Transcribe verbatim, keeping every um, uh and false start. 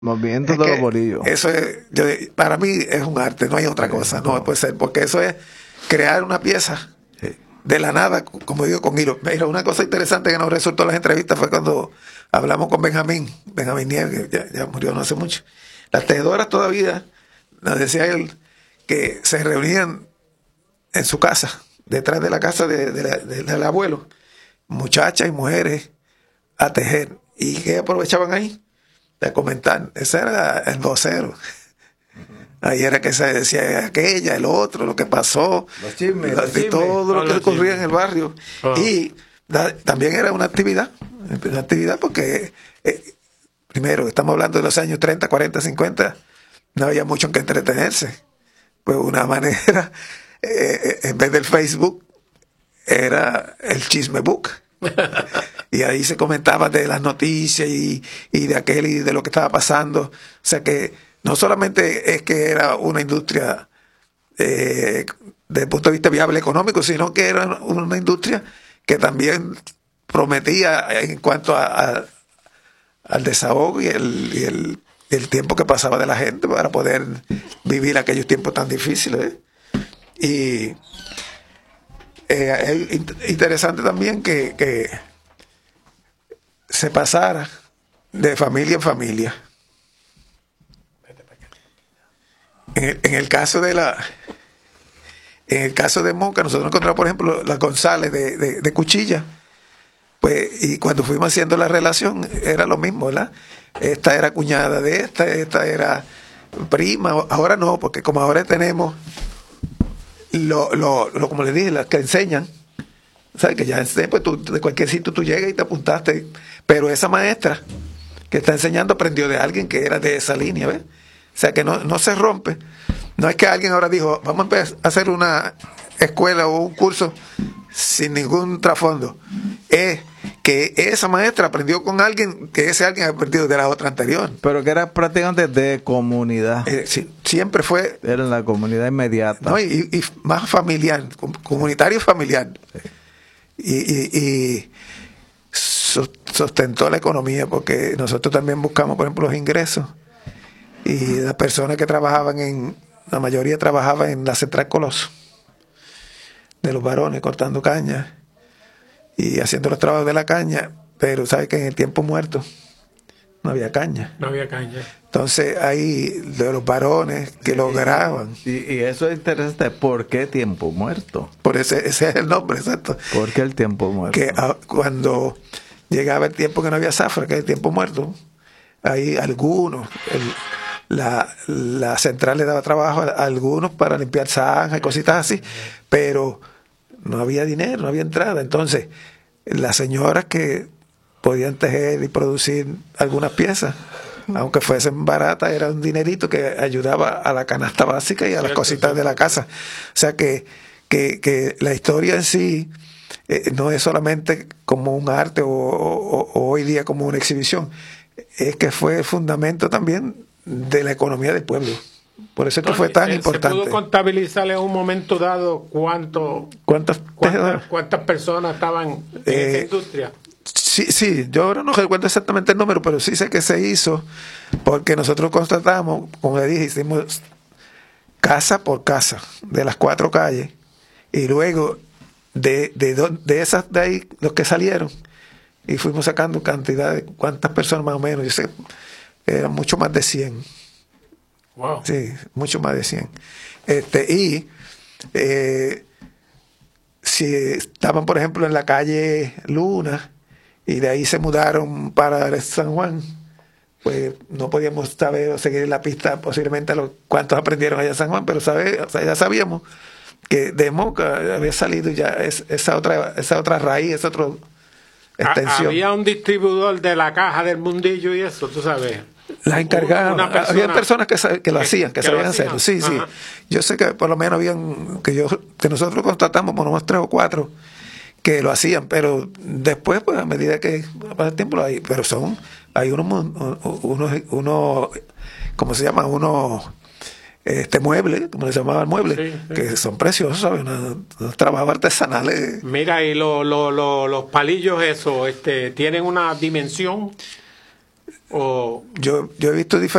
Movimiento de los bolillos. Eso es, yo, para mí es un arte, no hay otra cosa, no puede ser, porque eso es crear una pieza de la nada, como digo, con hilo. Mira, una cosa interesante que nos resultó en las entrevistas fue cuando hablamos con Benjamín, Benjamín Nieves, que ya, ya murió no hace mucho. Las tejedoras todavía, nos decía él, que se reunían en su casa, detrás de la casa de, de la, de, del abuelo, muchachas y mujeres a tejer. ¿Y qué aprovechaban ahí? De comentar. Ese era el vocero. Ahí era que se decía aquella, el otro, lo que pasó, los chismes, los, los chismes. todo lo Oh, que los ocurría chismes. en el barrio. Oh. Y da, también era una actividad, una actividad porque, eh, primero, estamos hablando de los años treinta, cuarenta, cincuenta, no había mucho en que entretenerse. Pues una manera, eh, en vez del Facebook, era el chisme book. Y ahí se comentaba de las noticias y, y de aquel y de lo que estaba pasando. O sea que no solamente es que era una industria eh, desde el punto de vista viable económico, sino que era una industria que también prometía en cuanto a, a, al desahogo y el, y el, el tiempo que pasaba de la gente para poder vivir aquellos tiempos tan difíciles. Y eh, es interesante también que, que se pasara de familia en familia. En el, en el caso de la en el caso de Moca, nosotros encontramos, por ejemplo, las González de, de, de Cuchilla, pues, y cuando fuimos haciendo la relación era lo mismo, ¿verdad? Esta era cuñada de esta, esta era prima. Ahora no, porque como ahora tenemos lo, lo, lo como les dije, las que enseñan, ¿sabes? Que ya pues tú, de cualquier sitio tú llegas y te apuntaste, pero esa maestra que está enseñando aprendió de alguien que era de esa línea, ¿ves? O sea que no, no se rompe. No es que alguien ahora dijo, vamos a empezar a hacer una escuela o un curso sin ningún trasfondo. Es que esa maestra aprendió con alguien que ese alguien ha aprendido de la otra anterior. Pero que era prácticamente de comunidad. Eh, sí, siempre fue... Era en la comunidad inmediata. No, y, y más familiar, comunitario y familiar. Sí. Y, y, y sustentó la economía, porque nosotros también buscamos, por ejemplo, los ingresos. Y las personas que trabajaban en, la mayoría trabajaban en la Central Coloso, de los varones, cortando caña y haciendo los trabajos de la caña, pero sabes que en el tiempo muerto no había caña. No había caña. Entonces hay de los varones que sí, lograban. Y, y eso es interesante. ¿Por qué tiempo muerto? Por ese, ese es el nombre, exacto. ¿Por qué el tiempo muerto? Que a, cuando llegaba el tiempo que no había zafra, que es el tiempo muerto, hay algunos... El, La, la central le daba trabajo a algunos para limpiar zanjas y cositas así, pero no había dinero, no había entrada. Entonces, las señoras que podían tejer y producir algunas piezas, aunque fuesen baratas, era un dinerito que ayudaba a la canasta básica y a las cositas de la casa. O sea que, que, que la historia en sí eh, no es solamente como un arte o, o, o hoy día como una exhibición, es que fue el fundamento también de la economía del pueblo. Por eso es que no, fue tan se, importante. ¿Se pudo contabilizar en un momento dado cuánto, ¿Cuántas, cuántas, cuántas personas estaban en eh, esa industria? Sí, sí, yo ahora no recuerdo exactamente el número, pero sí sé que se hizo, porque nosotros constatamos, como le dije, hicimos casa por casa, de las cuatro calles, y luego de, de, de esas de ahí, los que salieron, y fuimos sacando cantidad de cuántas personas más o menos, yo sé, eran mucho más de cien. Wow. Sí, mucho más de cien. Este, y eh, si estaban, por ejemplo, en la calle Luna y de ahí se mudaron para San Juan, pues no podíamos saber o seguir la pista posiblemente a los cuántos aprendieron allá en San Juan, pero sabe, o sea, ya sabíamos que de Moca había salido ya es, esa otra esa otra raíz, esa otra extensión. Había un distribuidor de la caja del mundillo y eso, tú sabes. Las encargaban. Persona, había personas que, que lo que, hacían, que, que sabían hacerlo. Sí, Ajá. sí. Yo sé que por lo menos habían, que yo que nosotros constatamos por unos tres o cuatro que lo hacían, pero después, pues a medida que pasa el tiempo, hay, pero son, hay unos, unos, unos, ¿cómo se llama? Unos este muebles, como le llamaban muebles, sí, sí. que son preciosos, ¿sabes? Unos, unos trabajos artesanales. Mira, y lo, lo, lo, los palillos, eso, este, tienen una dimensión. O Yo, yo he visto